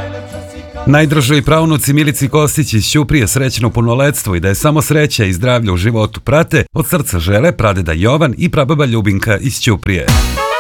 Najdražoj praunuci Milici Kostić iz Ćuprije srećno punoletstvo i da je samo sreća i zdravlje u životu prate, od srca žele pradeda Jovan i prababa Ljubinka iz Ćuprije.